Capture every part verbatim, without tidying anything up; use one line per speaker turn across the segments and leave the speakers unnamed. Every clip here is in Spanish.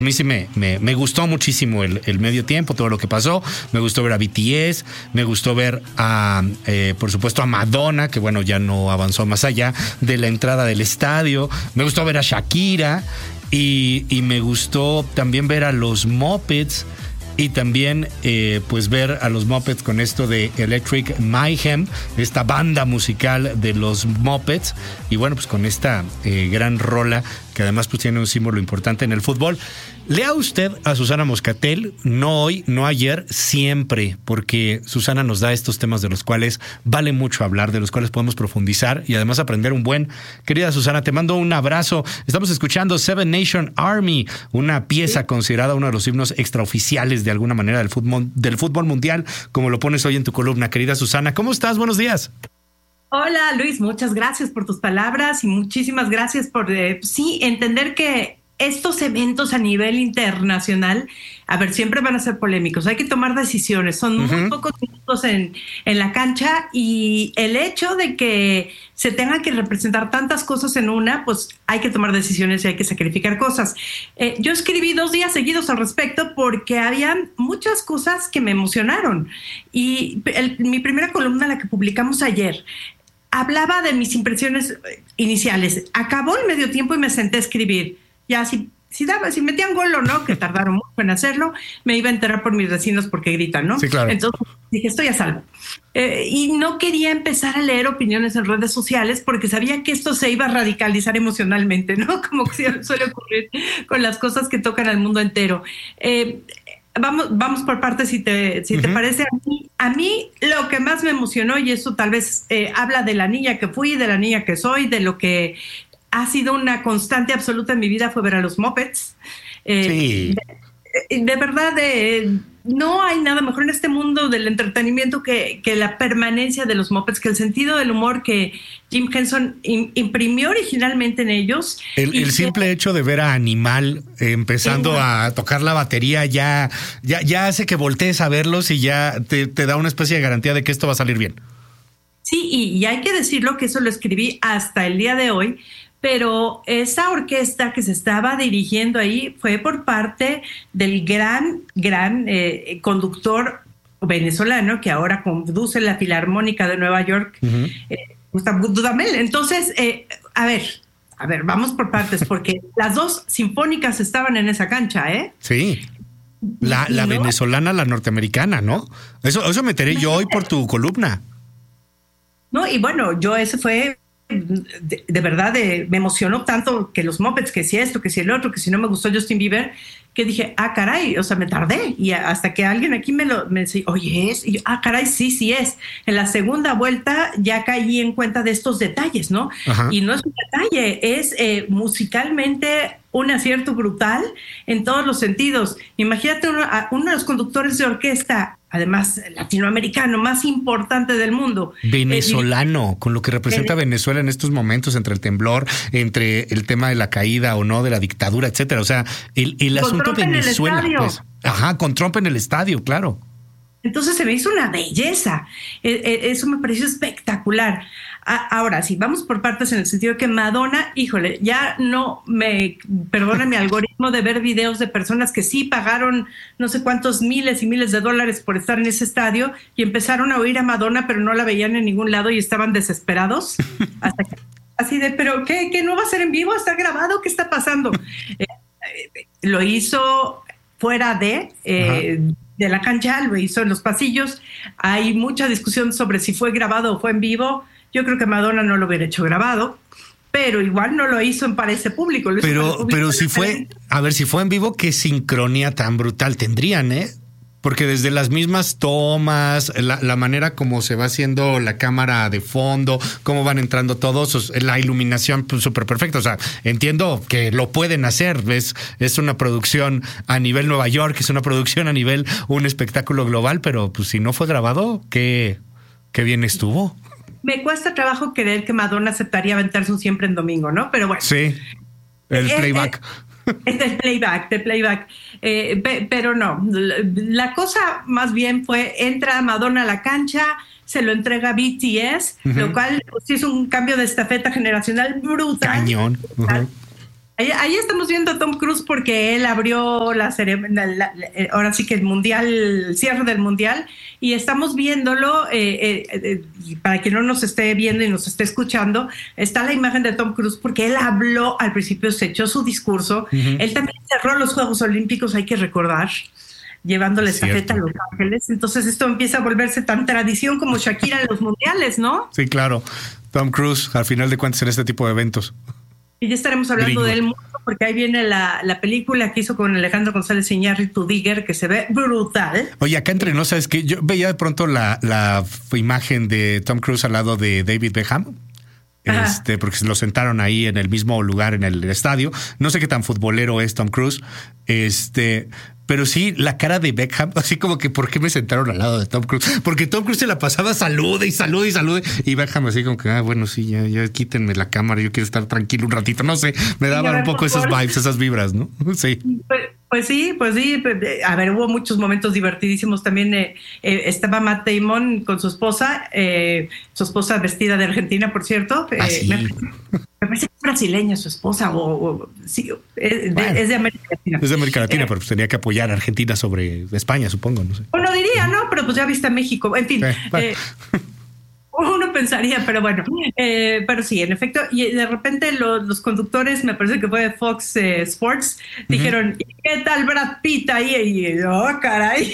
A mí sí me, me, me gustó muchísimo el, el medio tiempo, todo lo que pasó. Me gustó ver a B T S, me gustó ver a, eh, por supuesto, a Madonna, que bueno, ya no avanzó más allá de la entrada del estadio. Me gustó ver a Shakira y, y me gustó también ver a los Muppets. Y también eh, pues ver a los Muppets con esto de Electric Mayhem, esta banda musical de los Muppets, y bueno, pues con esta eh, gran rola que además pues tiene un símbolo importante en el fútbol. Lea usted a Susana Moscatel, no hoy, no ayer, siempre, porque Susana nos da estos temas de los cuales vale mucho hablar, de los cuales podemos profundizar y además aprender un buen. Querida Susana, te mando un abrazo. Estamos escuchando Seven Nation Army, una pieza considerada uno de los himnos extraoficiales de alguna manera del fútbol, del fútbol mundial, como lo pones hoy en tu columna. Querida Susana, ¿cómo estás? Buenos días.
Hola Luis, muchas gracias por tus palabras y muchísimas gracias por, eh, sí, entender que estos eventos a nivel internacional, a ver, siempre van a ser polémicos, hay que tomar decisiones, son uh-huh. muy pocos minutos en, en la cancha y el hecho de que se tengan que representar tantas cosas en una, pues hay que tomar decisiones y hay que sacrificar cosas. Eh, yo escribí dos días seguidos al respecto porque había muchas cosas que me emocionaron y el, mi primera columna, la que publicamos ayer, hablaba de mis impresiones iniciales. Acabó el medio tiempo y me senté a escribir. Ya si, si, daba, si metían gol o no, que tardaron mucho en hacerlo, me iba a enterar por mis vecinos porque gritan, ¿no?
Sí, claro.
Entonces dije, estoy a salvo. Eh, y no quería empezar a leer opiniones en redes sociales porque sabía que esto se iba a radicalizar emocionalmente, ¿no? Como que suele ocurrir con las cosas que tocan al mundo entero. Eh, Vamos, vamos por partes, si te, si uh-huh. te parece. A mí, a mí lo que más me emocionó, y eso tal vez eh, habla de la niña que fui, de la niña que soy, de lo que ha sido una constante absoluta en mi vida, fue ver a los Muppets. Eh,
sí.
de, de verdad, eh, no hay nada mejor en este mundo del entretenimiento que, que la permanencia de los Muppets, que el sentido del humor que Jim Henson im, imprimió originalmente en ellos.
El, el simple que, hecho de ver a Animal eh, empezando eh, a tocar la batería ya, ya, ya hace que voltees a verlos y ya te, te da una especie de garantía de que esto va a salir bien.
Sí, y, y hay que decirlo que eso lo escribí hasta el día de hoy, pero esa orquesta que se estaba dirigiendo ahí fue por parte del gran, gran eh, conductor venezolano que ahora conduce la Filarmónica de Nueva York, uh-huh. eh, Gustavo Dudamel. Entonces, eh, a ver, a ver, vamos por partes, porque las dos sinfónicas estaban en esa cancha, ¿eh?
Sí. La, la no, venezolana, la norteamericana, ¿no? Eso, eso me enteré yo hoy por tu columna.
No, y bueno, yo ese fue... De, de verdad de, me emocionó tanto que los Muppets, que si esto, que si el otro, que si no me gustó Justin Bieber, que dije, ah, caray, o sea, me tardé. Y hasta que alguien aquí me lo me decía, oye, es. Y yo, ah, caray, sí, sí es. En la segunda vuelta ya caí en cuenta de estos detalles, ¿no? Ajá. Y no es un detalle, es eh, musicalmente un acierto brutal en todos los sentidos. Imagínate uno, uno de los conductores de orquesta, además latinoamericano, más importante del mundo.
Venezolano, eh, con lo que representa eh, Venezuela en estos momentos, entre el temblor, entre el tema de la caída o no de la dictadura, etcétera. O sea, el, el asunto de Venezuela. Pues, ajá, con Trump en el estadio, claro.
Entonces se me hizo una belleza. Eh, eh, eso me pareció espectacular. Ahora, sí, vamos por partes en el sentido de que Madonna, híjole, ya no me perdona mi algoritmo de ver videos de personas que sí pagaron no sé cuántos miles y miles de dólares por estar en ese estadio y empezaron a oír a Madonna, pero no la veían en ningún lado y estaban desesperados. Hasta que, así de, ¿pero qué? ¿Qué no va a ser en vivo? ¿Está grabado? ¿Qué está pasando? Eh, eh, lo hizo fuera de... Eh, de la cancha, lo hizo en los pasillos. Hay mucha discusión sobre si fue grabado o fue en vivo. Yo creo que Madonna no lo hubiera hecho grabado, pero igual no lo hizo en para ese público. Lo hizo
pero,
para el público
pero si fue, a ver, si fue en vivo, qué sincronía tan brutal tendrían, ¿eh? Porque desde las mismas tomas, la, la manera como se va haciendo la cámara de fondo, cómo van entrando todos, la iluminación pues, súper perfecta. O sea, entiendo que lo pueden hacer. Es, es una producción a nivel Nueva York, es una producción a nivel un espectáculo global, pero pues si no fue grabado, qué, qué bien estuvo.
Me cuesta trabajo creer que Madonna aceptaría aventarse un Siempre en Domingo, ¿no? Pero bueno.
Sí, el
eh,
playback.
Eh, Este es playback, de playback. Eh, pe, pero no, la, la cosa más bien fue, entra Madonna a la cancha, se lo entrega a B T S, uh-huh. lo cual pues, es un cambio de estafeta generacional brutal.
Cañón. Uh-huh.
Ahí, ahí estamos viendo a Tom Cruise porque él abrió la ceremonia, ahora sí que el mundial, el cierre del mundial, y estamos viéndolo, eh, eh, eh, para quien no nos esté viendo y nos esté escuchando, está la imagen de Tom Cruise porque él habló al principio, se echó su discurso, uh-huh. Él también cerró los Juegos Olímpicos, hay que recordar, llevando la estafeta a Los Ángeles, entonces esto empieza a volverse tan tradición como Shakira en los mundiales, ¿no?
Sí, claro, Tom Cruise, al final de cuentas en este tipo de eventos.
Y ya estaremos hablando Gringo. Del mundo, porque ahí viene la, la película que hizo con Alejandro González Iñárritu, Digger, que se ve brutal.
Oye, acá entre nos, ¿sabes qué? Yo veía de pronto la, la imagen de Tom Cruise al lado de David Beckham. Este, porque se lo sentaron ahí en el mismo lugar en el estadio. No sé qué tan futbolero es Tom Cruise. Este, pero sí, la cara de Beckham, así como que ¿por qué me sentaron al lado de Tom Cruise? Porque Tom Cruise se la pasaba salude y salude y salude. Y Beckham así como que, ah, bueno, sí, ya, ya quítenme la cámara, yo quiero estar tranquilo un ratito. No sé, me daban un poco esas vibes, esas vibras, ¿no? Sí.
Pues, pues sí, pues sí. A ver, hubo muchos momentos divertidísimos también. Eh, eh, estaba Matt Damon con su esposa, eh, su esposa vestida de Argentina, por cierto.
Ah,
eh,
sí.
me, me parece que es brasileña su esposa, o, o sí, es, bueno, de, es de América Latina.
Es de América Latina,
eh,
pero pues tenía que apoyar a Argentina sobre España, supongo, no sé.
Uno diría, ¿no? Pero pues ya viste a México. En fin, eh, bueno. eh, uno pensaría, pero bueno, eh, pero sí, en efecto, y de repente los, los conductores, me parece que fue de Fox eh, Sports, uh-huh. Dijeron, ¿qué tal Brad Pitt ahí? Y yo, oh, caray,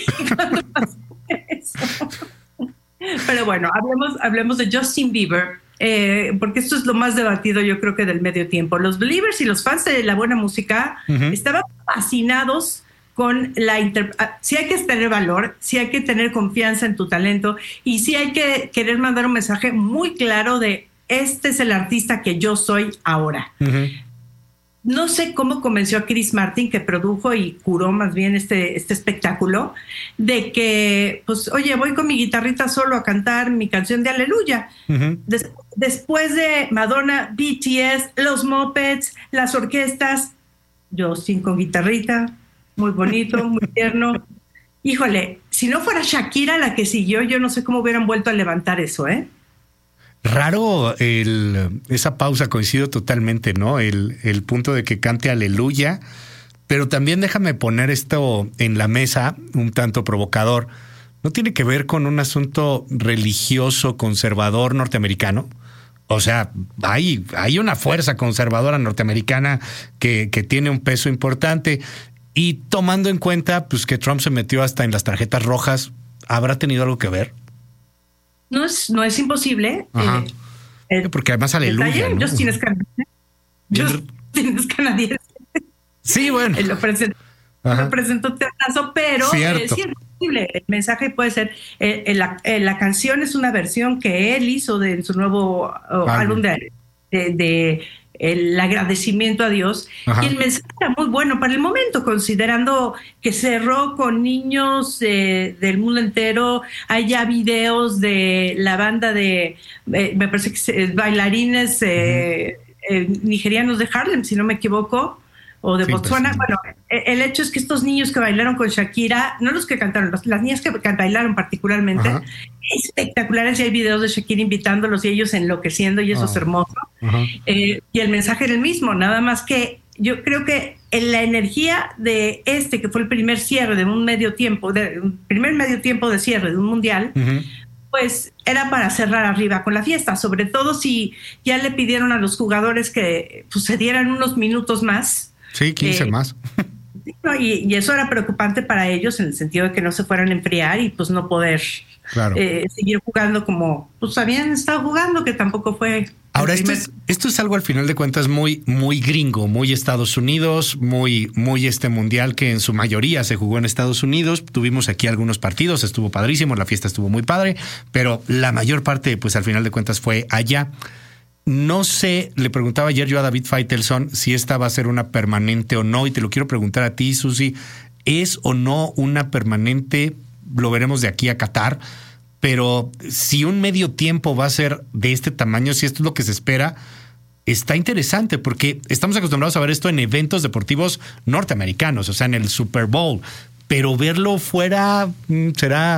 eso. Pero bueno, hablemos, hablemos de Justin Bieber, eh, porque esto es lo más debatido, yo creo que del medio tiempo. Los Believers y los fans de la buena música uh-huh. estaban fascinados con la inter... sí hay que tener valor, sí hay que tener confianza en tu talento y sí hay que querer mandar un mensaje muy claro de este es el artista que yo soy ahora. Uh-huh. No sé cómo convenció a Chris Martin, que produjo y curó más bien este, este espectáculo, de que, pues, oye, voy con mi guitarrita solo a cantar mi canción de Aleluya. Uh-huh. Des- después de Madonna, B T S, los Muppets, las orquestas, Justin con guitarrita, muy bonito, muy tierno. Híjole, si no fuera Shakira la que siguió, yo no sé cómo hubieran vuelto a levantar eso, ¿eh?
Raro el, esa pausa, coincido totalmente, ¿no? El, el punto de que cante Aleluya, pero también déjame poner esto en la mesa, un tanto provocador. ¿No tiene que ver con un asunto religioso conservador norteamericano? O sea, hay, hay una fuerza conservadora norteamericana que, que tiene un peso importante. Y tomando en cuenta pues que Trump se metió hasta en las tarjetas rojas, ¿habrá tenido algo que ver?
No es, no es imposible.
Ajá. Eh, eh, Porque además Aleluya, ¿no?
Justin es canadiense. Justin es canadiense.
Sí, bueno.
Él lo presentó, lo presentó teatrazo, pero eh, sí es posible. El mensaje puede ser, eh, eh, la, eh, la canción es una versión que él hizo de en su nuevo uh, álbum de, de, de el agradecimiento a Dios. Ajá. Y el mensaje era muy bueno para el momento, considerando que cerró con niños eh, del mundo entero. Hay ya videos de la banda de, eh, me parece que es, bailarines eh, uh-huh. eh, nigerianos de Harlem, si no me equivoco, o de sí, Botswana. Pues, sí. Bueno, el hecho es que estos niños que bailaron con Shakira, no los que cantaron, las niñas que bailaron particularmente, ajá. espectaculares, y hay videos de Shakira invitándolos y ellos enloqueciendo, y eso oh. es hermoso. Eh, y el mensaje era el mismo, nada más que yo creo que en la energía de este, que fue el primer cierre de un medio tiempo, de un primer medio tiempo de cierre de un mundial, uh-huh. pues era para cerrar arriba con la fiesta, sobre todo si ya le pidieron a los jugadores que pues, se dieran unos minutos más.
Sí, quince eh, más.
Y, y eso era preocupante para ellos en el sentido de que no se fueran a enfriar y pues no poder claro. eh, seguir jugando como pues habían estado jugando, que tampoco fue.
Ahora, esto es, esto es algo al final de cuentas muy, muy gringo, muy Estados Unidos, muy, muy este mundial que en su mayoría se jugó en Estados Unidos. Tuvimos aquí algunos partidos, estuvo padrísimo, la fiesta estuvo muy padre, pero la mayor parte, pues al final de cuentas fue allá. No sé, le preguntaba ayer yo a David Faitelson si esta va a ser una permanente o no, y te lo quiero preguntar a ti, Susi. ¿Es o no una permanente? Lo veremos de aquí a Qatar, pero si un medio tiempo va a ser de este tamaño, si esto es lo que se espera, está interesante, porque estamos acostumbrados a ver esto en eventos deportivos norteamericanos, o sea, en el Super Bowl, pero verlo fuera será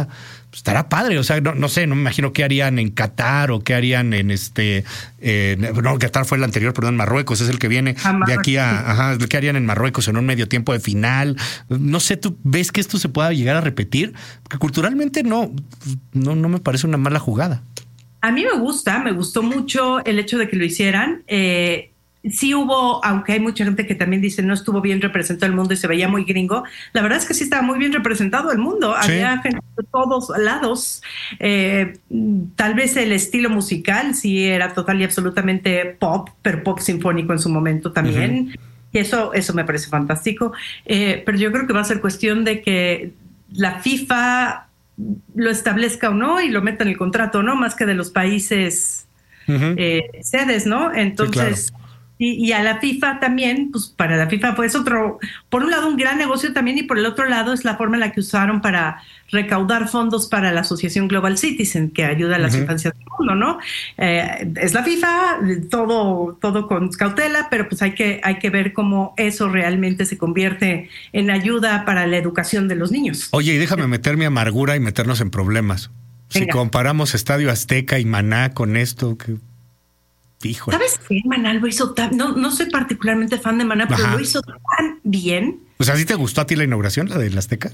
pues, estará padre. O sea, no, no sé, no me imagino qué harían en Qatar o qué harían en este... Eh, no, Qatar fue el anterior, perdón, Marruecos es el que viene de aquí a... Ajá, ¿qué harían en Marruecos en un medio tiempo de final? No sé, ¿tú ves que esto se pueda llegar a repetir? Porque culturalmente no, no, no me parece una mala jugada.
A mí me gusta, me gustó mucho el hecho de que lo hicieran. Eh, Sí hubo, aunque hay mucha gente que también dice no estuvo bien representado el mundo y se veía muy gringo, la verdad es que sí estaba muy bien representado el mundo. Sí. Había gente de todos lados. Eh, tal vez el estilo musical sí era total y absolutamente pop, pero pop sinfónico en su momento también. Uh-huh. Y eso, eso me parece fantástico. Eh, pero yo creo que va a ser cuestión de que la FIFA lo establezca o no y lo meta en el contrato, ¿no? Más que de los países uh-huh. eh, sedes, ¿no? Entonces... Sí, claro. Y, y a la FIFA también, pues para la FIFA fue otro, por un lado un gran negocio también y por el otro lado es la forma en la que usaron para recaudar fondos para la Asociación Global Citizen, que ayuda a las uh-huh. infancias del mundo, ¿no? Eh, es la FIFA, todo, todo con cautela, pero pues hay que, hay que ver cómo eso realmente se convierte en ayuda para la educación de los niños.
Oye, y déjame meter mi amargura y meternos en problemas. Si Venga. comparamos Estadio Azteca y Maná con esto, que... Híjole.
¿Sabes qué? Maná lo hizo tan... No, no soy particularmente fan de Maná, pero Ajá. lo hizo tan bien.
O sea, ¿sí te gustó a ti la inauguración, la del Azteca?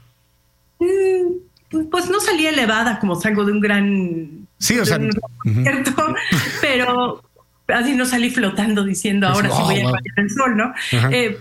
Mm, pues no salí elevada como salgo de un gran...
Sí, o sea...
concierto, uh-huh. pero así no salí flotando diciendo ahora sí oh, voy a bañar el sol, ¿no? Eh,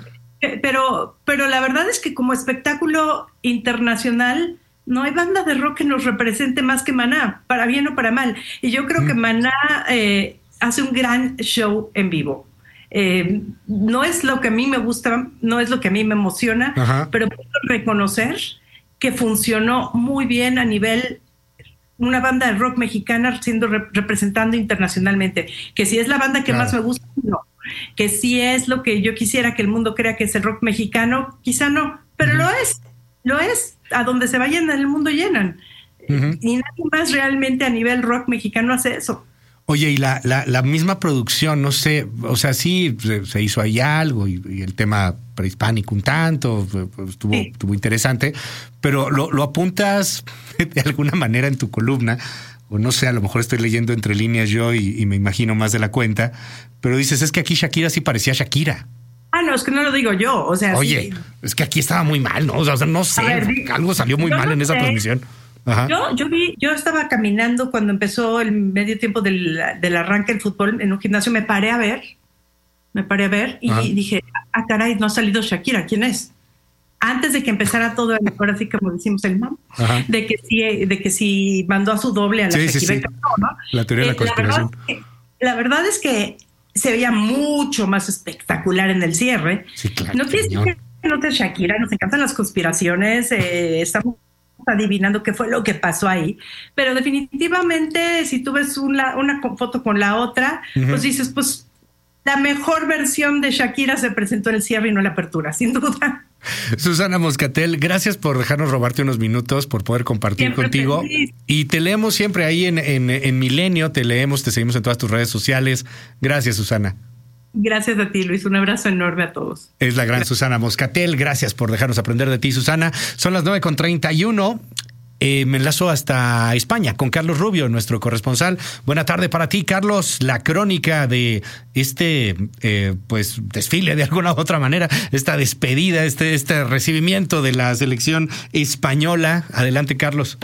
pero, pero la verdad es que como espectáculo internacional... No hay banda de rock que nos represente más que Maná, para bien o para mal. Y yo creo mm. que Maná eh, hace un gran show en vivo. Eh, no es lo que a mí me gusta, no es lo que a mí me emociona, Ajá. pero puedo reconocer que funcionó muy bien a nivel una banda de rock mexicana siendo re- representando internacionalmente. Que si es la banda que claro. más me gusta, no. Que si es lo que yo quisiera que el mundo crea que es el rock mexicano, quizá no, pero uh-huh. lo es. Lo es, a donde se vayan en el mundo llenan. Uh-huh. Y nadie más realmente a nivel rock mexicano hace eso.
Oye, y la, la, la misma producción, no sé, o sea, sí, se, se hizo ahí algo y, y el tema prehispánico un tanto, estuvo, sí. estuvo interesante, pero lo, lo apuntas de alguna manera en tu columna, o no sé, a lo mejor estoy leyendo entre líneas yo y, y me imagino más de la cuenta, pero dices, es que aquí Shakira sí parecía Shakira.
Ah, no, es que no lo digo yo, o sea...
Oye, sí. es que aquí estaba muy mal, ¿no? O sea, no sé, ver, algo salió muy mal no en esa sé. transmisión. Ajá.
Yo, yo vi, yo estaba caminando cuando empezó el medio tiempo del, del arranque del fútbol en un gimnasio, me paré a ver, me paré a ver y Ajá. dije, ah, caray, no ha salido Shakira, ¿quién es? Antes de que empezara todo, ahora sí como decimos el mam, de que sí, de que sí mandó a su doble a la
sí,
Shakira.
Sí, sí. ¿no? La teoría de la conspiración.
La verdad, es que, la verdad es que se veía mucho más espectacular en el cierre.
Sí, claro,
no quiere decir que no te Shakira, nos encantan las conspiraciones, eh, estamos adivinando qué fue lo que pasó ahí, pero definitivamente si tú ves una, una foto con la otra, uh-huh. pues dices, pues la mejor versión de Shakira se presentó en el cierre y no en la apertura, sin duda.
Susana Moscatel, gracias por dejarnos robarte unos minutos, por poder compartir siempre contigo. Feliz. Y te leemos siempre ahí en, en, en Milenio, te leemos, te seguimos en todas tus redes sociales. Gracias, Susana.
Gracias a ti, Luis. Un abrazo enorme a todos.
Es la gran gracias. Susana Moscatel. Gracias por dejarnos aprender de ti, Susana. Son las nueve con treinta y uno. Eh, me enlazo hasta España con Carlos Rubio, nuestro corresponsal. Buena tarde para ti, Carlos. La crónica de este eh, pues desfile de alguna u otra manera, esta despedida, este, este recibimiento de la selección española. Adelante, Carlos.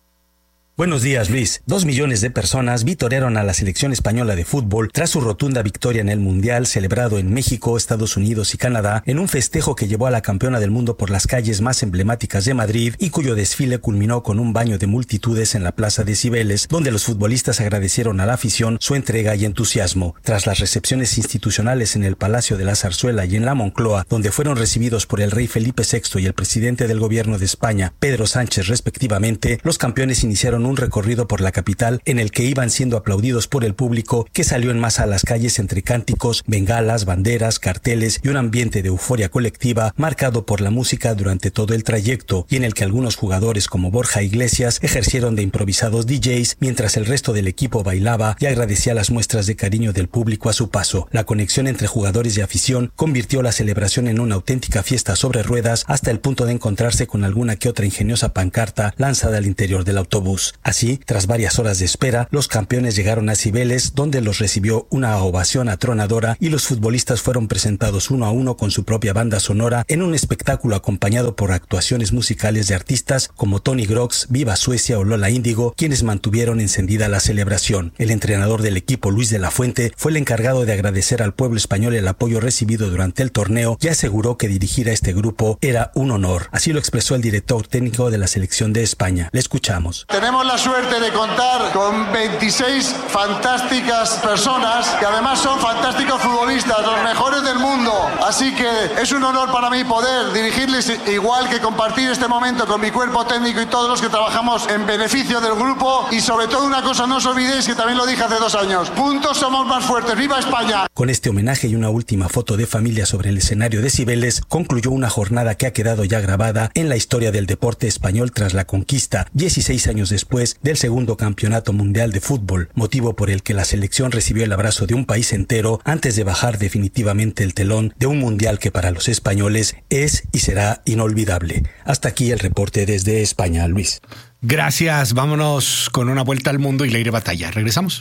Buenos días, Luis. Dos millones de personas vitorearon a la selección española de fútbol tras su rotunda victoria en el Mundial celebrado en México, Estados Unidos y Canadá, en un festejo que llevó a la campeona del mundo por las calles más emblemáticas de Madrid y cuyo desfile culminó con un baño de multitudes en la Plaza de Cibeles, donde los futbolistas agradecieron a la afición su entrega y entusiasmo. Tras las recepciones institucionales en el Palacio de la Zarzuela y en la Moncloa, donde fueron recibidos por el rey Felipe sexto y el presidente del gobierno de España, Pedro Sánchez, respectivamente, los campeones iniciaron un recorrido por la capital en el que iban siendo aplaudidos por el público, que salió en masa a las calles entre cánticos, bengalas, banderas, carteles y un ambiente de euforia colectiva marcado por la música durante todo el trayecto, y en el que algunos jugadores como Borja Iglesias ejercieron de improvisados D Js mientras el resto del equipo bailaba y agradecía las muestras de cariño del público a su paso. La conexión entre jugadores y afición convirtió la celebración en una auténtica fiesta sobre ruedas, hasta el punto de encontrarse con alguna que otra ingeniosa pancarta lanzada al interior del autobús. Así, tras varias horas de espera, los campeones llegaron a Cibeles, donde los recibió una ovación atronadora y los futbolistas fueron presentados uno a uno con su propia banda sonora en un espectáculo acompañado por actuaciones musicales de artistas como Tony Grox, Viva Suecia o Lola Índigo, quienes mantuvieron encendida la celebración. El entrenador del equipo, Luis de la Fuente, fue el encargado de agradecer al pueblo español el apoyo recibido durante el torneo y aseguró que dirigir a este grupo era un honor. Así lo expresó el director técnico de la selección de España. Le escuchamos.
Tenemos la suerte de contar con veintiséis fantásticas personas que además son fantásticos futbolistas, los mejores del mundo. Así que es un honor para mí poder dirigirles, igual que compartir este momento con mi cuerpo técnico y todos los que trabajamos en beneficio del grupo. Y sobre todo una cosa, no os olvidéis que también lo dije hace dos años. Juntos somos más fuertes. ¡Viva España!
Con este homenaje y una última foto de familia sobre el escenario de Cibeles, concluyó una jornada que ha quedado ya grabada en la historia del deporte español tras la conquista, dieciséis años después del segundo campeonato mundial de fútbol, motivo por el que la selección recibió el abrazo de un país entero antes de bajar definitivamente el telón de un mundial que para los españoles es y será inolvidable. Hasta aquí el reporte desde España, Luis.
Gracias, vámonos con una vuelta al mundo y Leire Batalla. Regresamos.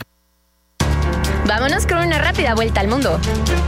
Vámonos con una rápida vuelta al mundo.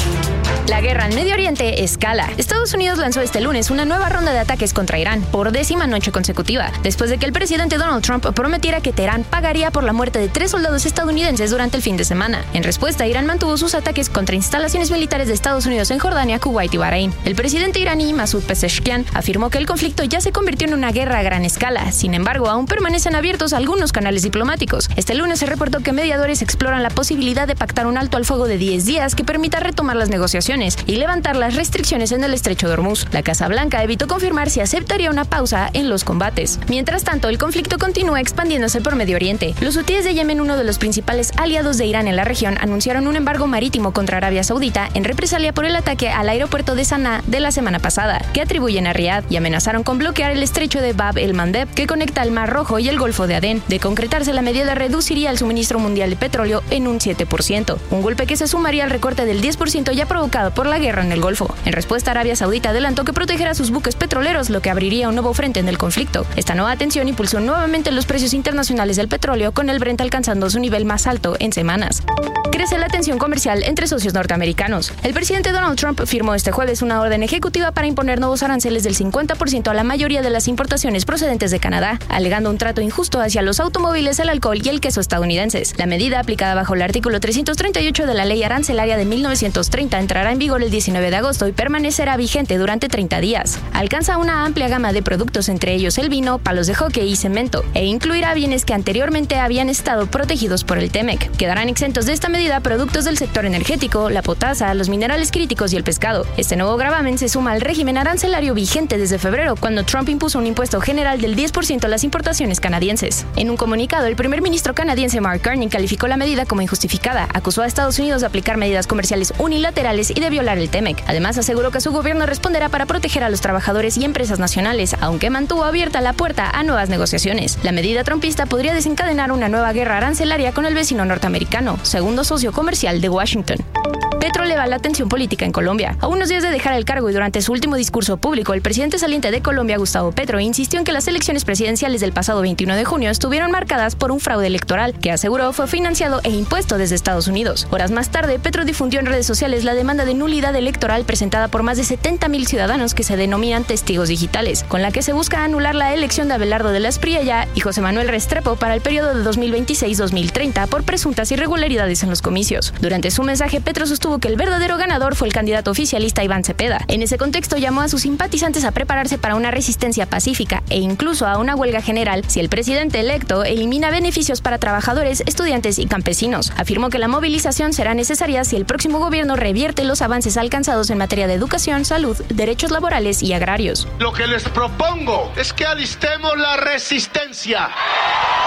La guerra en Medio Oriente escala. Estados Unidos lanzó este lunes una nueva ronda de ataques contra Irán por décima noche consecutiva, después de que el presidente Donald Trump prometiera que Teherán pagaría por la muerte de tres soldados estadounidenses durante el fin de semana. En respuesta, Irán mantuvo sus ataques contra instalaciones militares de Estados Unidos en Jordania, Kuwait y Bahrein. El presidente iraní Masoud Pezeshkian afirmó que el conflicto ya se convirtió en una guerra a gran escala. Sin embargo, aún permanecen abiertos algunos canales diplomáticos. Este lunes se reportó que mediadores exploran la posibilidad de pactar un alto al fuego de diez días que permita retomar las negociaciones y levantar las restricciones en el estrecho de Hormuz. La Casa Blanca evitó confirmar si aceptaría una pausa en los combates. Mientras tanto, el conflicto continúa expandiéndose por Medio Oriente. Los hutíes de Yemen, uno de los principales aliados de Irán en la región, anunciaron un embargo marítimo contra Arabia Saudita en represalia por el ataque al aeropuerto de Saná de la semana pasada, que atribuyen a Riad, y amenazaron con bloquear el estrecho de Bab el-Mandeb, que conecta el Mar Rojo y el Golfo de Adén. De concretarse, la medida reduciría el suministro mundial de petróleo en un siete por ciento, un golpe que se sumaría al recorte del diez por ciento ya provocado por la guerra en el Golfo. En respuesta, Arabia Saudita adelantó que protegerá sus buques petroleros, lo que abriría un nuevo frente en el conflicto. Esta nueva tensión impulsó nuevamente los precios internacionales del petróleo, con el Brent alcanzando su nivel más alto en semanas. Crece la tensión comercial entre socios norteamericanos. El presidente Donald Trump firmó este jueves una orden ejecutiva para imponer nuevos aranceles del cincuenta por ciento a la mayoría de las importaciones procedentes de Canadá, alegando un trato injusto hacia los automóviles, el alcohol y el queso estadounidenses. La medida, aplicada bajo el artículo trescientos treinta y ocho de la Ley Arancelaria de mil novecientos treinta, entrará en vigor el diecinueve de agosto y permanecerá vigente durante treinta días. Alcanza una amplia gama de productos, entre ellos el vino, palos de hockey y cemento, e incluirá bienes que anteriormente habían estado protegidos por el T M E C. Quedarán exentos de esta medida productos del sector energético, la potasa, los minerales críticos y el pescado. Este nuevo gravamen se suma al régimen arancelario vigente desde febrero, cuando Trump impuso un impuesto general del diez por ciento a las importaciones canadienses. En un comunicado, el primer ministro canadiense Mark Carney calificó la medida como injustificada, acusó a Estados Unidos de aplicar medidas comerciales unilaterales y de violar el T M E C. Además, aseguró que su gobierno responderá para proteger a los trabajadores y empresas nacionales, aunque mantuvo abierta la puerta a nuevas negociaciones. La medida trumpista podría desencadenar una nueva guerra arancelaria con el vecino norteamericano, segundo socio comercial de Washington. Petro eleva la tensión política en Colombia. A unos días de dejar el cargo y durante su último discurso público, el presidente saliente de Colombia, Gustavo Petro, insistió en que las elecciones presidenciales del pasado veintiuno de junio estuvieron marcadas por un fraude electoral que aseguró fue financiado e impuesto desde Estados Unidos. Horas más tarde, Petro difundió en redes sociales la demanda de nulidad electoral presentada por más de setenta mil ciudadanos que se denominan testigos digitales, con la que se busca anular la elección de Abelardo de la Espriella y José Manuel Restrepo para el periodo de dos mil veintiséis a dos mil treinta por presuntas irregularidades en los comicios. Durante su mensaje, Petro sostuvo que el verdadero ganador fue el candidato oficialista Iván Cepeda. En ese contexto, llamó a sus simpatizantes a prepararse para una resistencia pacífica e incluso a una huelga general si el presidente electo elimina beneficios para trabajadores, estudiantes y campesinos. Afirmó que la movilización será necesaria si el próximo gobierno revierte los avances alcanzados en materia de educación, salud, derechos laborales y agrarios.
Lo que les propongo es que alistemos la resistencia.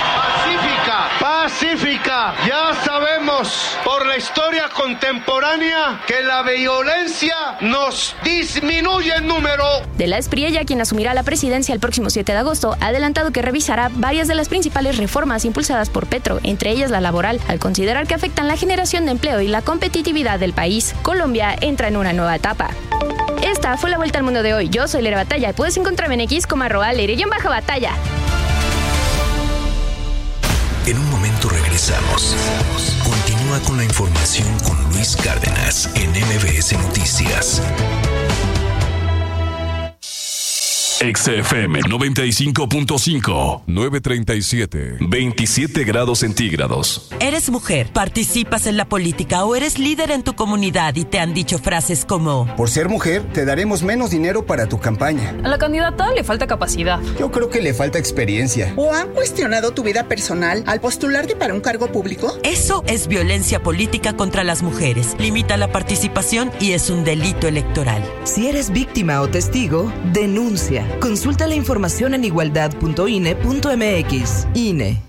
Pacífica, pacífica. Ya sabemos por la historia contemporánea que la violencia nos disminuye en número.
De la Espriella, quien asumirá la presidencia el próximo siete de agosto, ha adelantado que revisará varias de las principales reformas impulsadas por Petro, entre ellas la laboral, al considerar que afectan la generación de empleo y la competitividad del país. Colombia entra en una nueva etapa. Esta fue la Vuelta al Mundo de hoy. Yo soy Lera Batalla y puedes encontrarme en X como arroba Lere-Batalla.
En un momento regresamos. Continúa con la información con Luis Cárdenas en M B S Noticias.
X F M noventa y cinco punto cinco.
nueve treinta y siete.
veintisiete grados centígrados.
¿Eres mujer? ¿Participas en la política o eres líder en tu comunidad y te han dicho frases como:
por ser mujer, te daremos menos dinero para tu campaña?
A la candidata le falta capacidad.
Yo creo que le falta experiencia.
¿O han cuestionado tu vida personal al postularte para un cargo público?
Eso es violencia política contra las mujeres. Limita la participación y es un delito electoral.
Si eres víctima o testigo, denuncia. Consulta la información en igualdad punto I N E punto M X. I N E.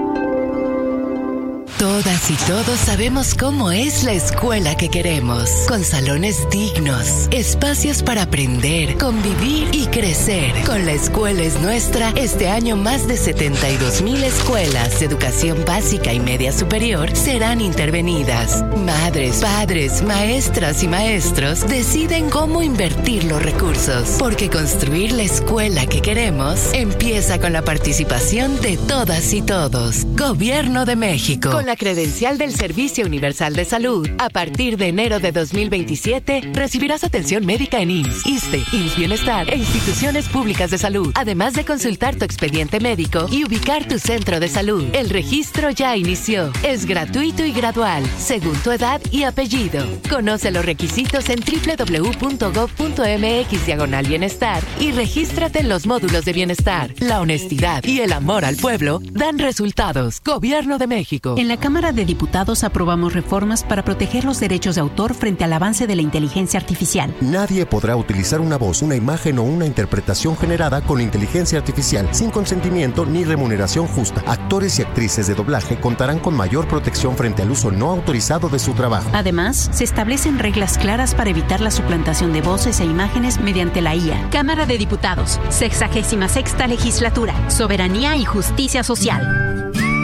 Todas y todos sabemos cómo es la escuela que queremos, con salones dignos, espacios para aprender, convivir y crecer. Con La Escuela es Nuestra, este año más de setenta y dos mil escuelas de educación básica y media superior serán intervenidas. Madres, padres, maestras y maestros deciden cómo invertir los recursos, porque construir la escuela que queremos empieza con la participación de todas y todos. Gobierno de México. Con la credencial del Servicio Universal de Salud, a partir de enero de dos mil veintisiete, recibirás atención médica en I M S S, ISSSTE, I M S S Bienestar e instituciones públicas de salud, además de consultar tu expediente médico y ubicar tu centro de salud. El registro ya inició. Es gratuito y gradual, según tu edad y apellido. Conoce los requisitos en doble u doble u doble u punto gob punto m x diagonal bienestar y regístrate en los módulos de bienestar. La honestidad y el amor al pueblo dan resultados. Gobierno de México.
En la Cámara de Diputados aprobamos reformas para proteger los derechos de autor frente al avance de la inteligencia artificial.
Nadie podrá utilizar una voz, una imagen o una interpretación generada con inteligencia artificial sin consentimiento ni remuneración justa. Actores y actrices de doblaje contarán con mayor protección frente al uso no autorizado de su trabajo.
Además, se establecen reglas claras para evitar la suplantación de voces e imágenes mediante la I A. Cámara de Diputados, sexagésima sexta legislatura, soberanía y justicia social.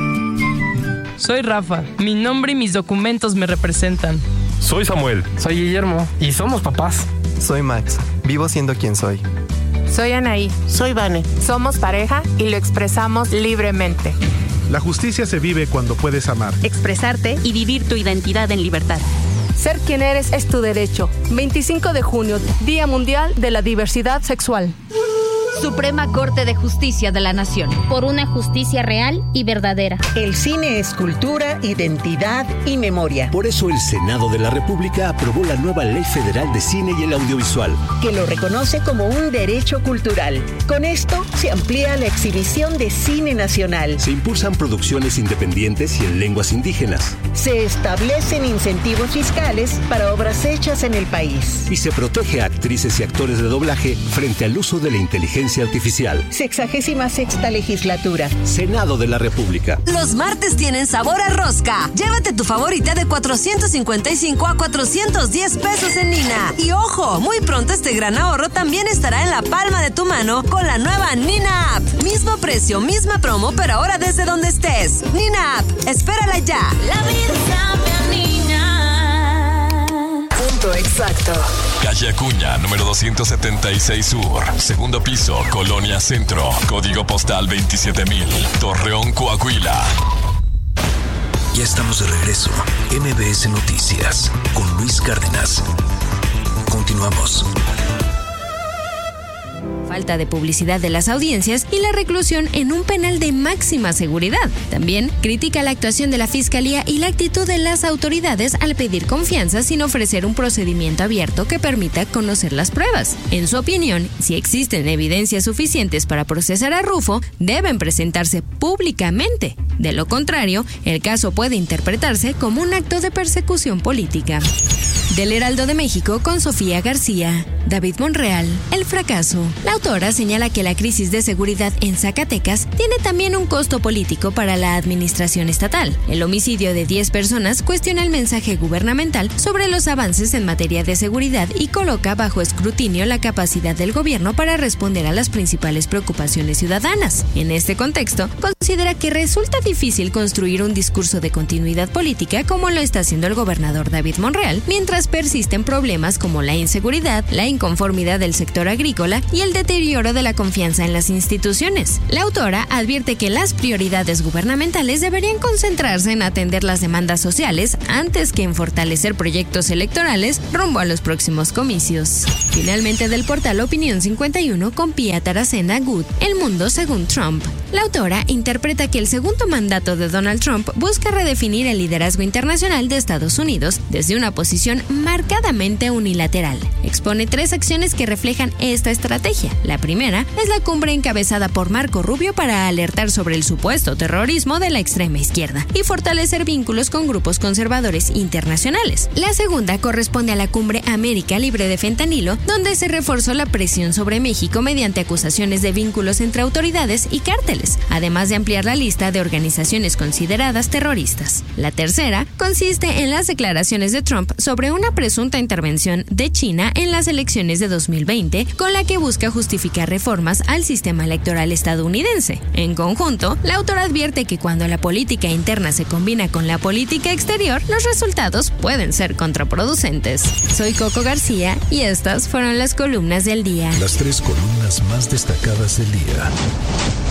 Soy Rafa, mi nombre y mis documentos me representan.
Soy Samuel.
Soy Guillermo y somos papás.
Soy Max, vivo siendo quien soy.
Soy Anaí.
Soy Vane.
Somos pareja y lo expresamos libremente.
La justicia se vive cuando puedes amar,
expresarte y vivir tu identidad en libertad.
Ser quien eres es tu derecho. veinticinco de junio, Día Mundial de la Diversidad Sexual.
Suprema Corte de Justicia de la Nación. Por una justicia real y verdadera.
El cine es cultura, identidad y memoria.
Por eso el Senado de la República aprobó la nueva Ley Federal de Cine y el Audiovisual,
que lo reconoce como un derecho cultural. Con esto se amplía la exhibición de cine nacional.
Se impulsan producciones independientes y en lenguas indígenas.
Se establecen incentivos fiscales para obras hechas en el país.
Y se protege a actrices y actores de doblaje frente al uso de la inteligencia artificial.
Sexagésima sexta legislatura.
Senado de la República.
Los martes tienen sabor a rosca. Llévate tu favorita de cuatrocientos cincuenta y cinco a cuatrocientos diez pesos en Nina. Y ojo, muy pronto este gran ahorro también estará en la palma de tu mano con la nueva Nina App. Mismo precio, misma promo, pero ahora desde donde estés. Nina App, espérala ya.
La vida cambia, niña.
Punto exacto.
Calle Acuña, número doscientos setenta y seis Sur. Segundo piso, Colonia Centro. Código postal veintisiete mil. Torreón, Coahuila.
Ya estamos de regreso. M B S Noticias con Luis Cárdenas. Continuamos.
Falta de publicidad de las audiencias y la reclusión en un penal de máxima seguridad. También critica la actuación de la Fiscalía y la actitud de las autoridades al pedir confianza sin ofrecer un procedimiento abierto que permita conocer las pruebas. En su opinión, si existen evidencias suficientes para procesar a Rufo, deben presentarse públicamente. De lo contrario, el caso puede interpretarse como un acto de persecución política.
Del Heraldo de México con Sofía García. David Monreal, el fracaso. La autora señala que la crisis de seguridad en Zacatecas tiene también un costo político para la administración estatal. El homicidio de diez personas cuestiona el mensaje gubernamental sobre los avances en materia de seguridad y coloca bajo escrutinio la capacidad del gobierno para responder a las principales preocupaciones ciudadanas. En este contexto, considera que resulta difícil construir un discurso de continuidad política como lo está haciendo el gobernador David Monreal, mientras persisten problemas como la inseguridad, la inconformidad del sector agrícola y el deterioro de la confianza en las instituciones. La autora advierte que las prioridades gubernamentales deberían concentrarse en atender las demandas sociales antes que en fortalecer proyectos electorales rumbo a los próximos comicios. Finalmente, del portal Opinión cincuenta y uno con Pía Taracena Good, El Mundo según Trump. La autora interpreta que el segundo mandato de Donald Trump busca redefinir el liderazgo internacional de Estados Unidos desde una posición marcadamente unilateral. Expone tres acciones que reflejan esta estrategia. La primera es la cumbre encabezada por Marco Rubio para alertar sobre el supuesto terrorismo de la extrema izquierda y fortalecer vínculos con grupos conservadores internacionales. La segunda corresponde a la cumbre América Libre de Fentanilo, donde se reforzó la presión sobre México mediante acusaciones de vínculos entre autoridades y cárteles, además de ampliar la lista de organizaciones consideradas terroristas. La tercera consiste en las declaraciones de Trump sobre una presunta intervención de China en las elecciones de dos mil veinte, con la que busca justificar reformas al sistema electoral estadounidense. En conjunto, la autora advierte que cuando la política interna se combina con la política exterior, los resultados pueden ser contraproducentes. Soy Coco García y estas fueron las columnas del día.
Las tres columnas más destacadas del día.